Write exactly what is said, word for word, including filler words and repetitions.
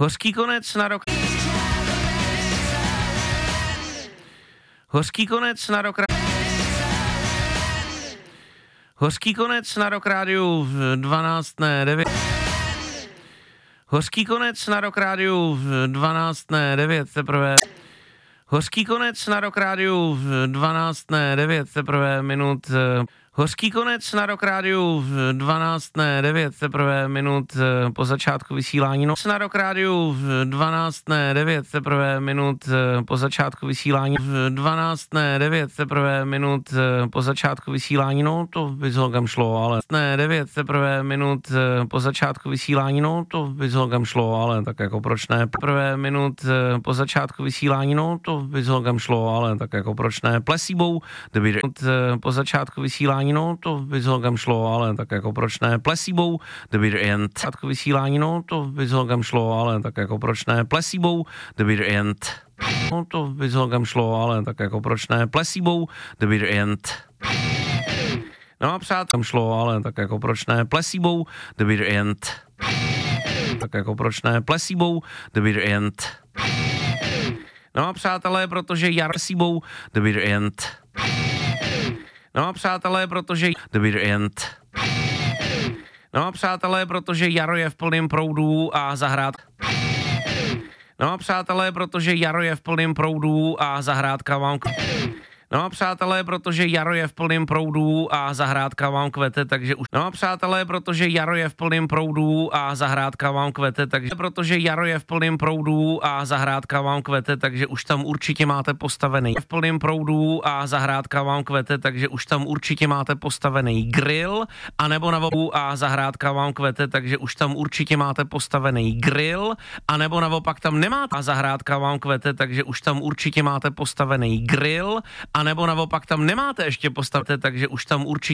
Hořký konec na rok. Hořký konec na rok. Hořký konec na rok rádiu dvanáct, ne devět. Hořký konec na rok rádiu dvanáct, ne devět, teprve. Hořký konec na rok rádiu dvanáct, ne devět, teprve minut. Hořký konec na rok rádiu dvanáct, ne devět, teprve minut po začátku vysílání. Noc na rok rádiu dvanáct, ne devět, teprve minut po začátku vysílání. dvanáct, ne devět, teprve minut po začátku vysílání. No, to by s holgam šlo, ale ne devět, teprve minut po začátku vysílání. No, to by s holgam šlo, ale tak jako proč ne? Teprve minut po začátku vysílání. No, to by s holgam šlo, ale tak jako proč ne? Placebo, kdyby po začátku vysílání. No, to by s holgam šlo, ale tak jako proč ne? Placebo, the bitter end. Začátku vysílání, no, to by s holgam šlo, ale tak jako proč ne? Placebo, the bitter end. No, to by s holgam šlo, ale tak jako proč ne? Placebo, the bitter end. No a přátelé, šlo, ale tak jako proč ne? Placebo, the bitter end. Tak jako proč ne? Placebo, the bitter end. No a přátelé, protože jar placebo, the bitter end. No a přátelé, protože the bitter end. No a přátelé, protože jaro je v plném proudu a zahrát. No a přátelé, protože jaro je v plném proudu a zahrádka vám. No a přátelé, protože jaro je v plném proudu a zahrádka vám kvete, takže už. No a přátelé, protože jaro je v plném proudu a zahrádka vám kvete, takže protože jaro je v plném proudu a zahrádka vám kvete, takže už tam určitě máte postavený. V plném proudu a zahrádka vám kvete, takže už tam určitě máte postavený grill, anebo na vodu a zahrádka vám kvete, takže už tam určitě máte postavený grill, anebo naopak tam nemáte a zahrádka vám kvete, takže už tam určitě máte postavený grill, a nebo naopak tam nemáte ještě postavte, takže už tam určitě